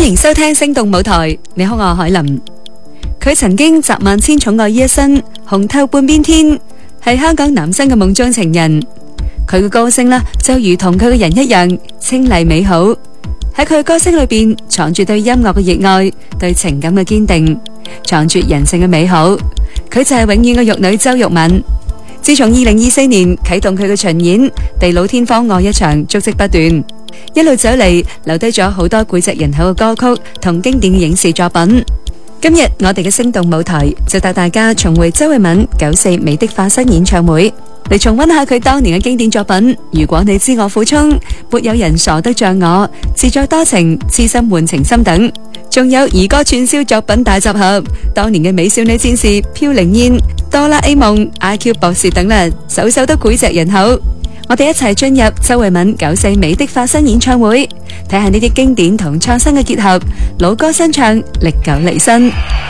迎收聽星動舞台。你好，我係海琳。佢曾經集萬千寵愛於一身，紅透半邊天，係香港男生嘅夢中情人。佢嘅歌聲就如同佢嘅人一樣清麗美好。喺佢嘅歌聲裏邊藏住對音樂嘅熱愛，對情感嘅堅定，藏住人性嘅美好。佢就係永遠嘅玉女周玉敏。自從2024年啟動佢嘅巡演《地老天荒愛一場》，足跡不斷，一路走嚟，留低咗好多膾炙人口嘅歌曲同經典嘅影視作品。今日我哋嘅星動舞台就帶大家重回周慧敏94美的化身演唱會，嚟重溫下佢當年嘅經典作品。如果你知我苦衷，沒有人傻得像我，自在多情，痴心換情深等，仲有兒歌串燒作品大集合，當年嘅美少女戰士、飄零燕、哆啦 A 夢、IQ 博士等啦，首首都膾炙人口。我哋一齊進入周慧敏94美的化身演唱會，睇下呢啲經典同創新嘅結合，老歌新唱，歷久彌新。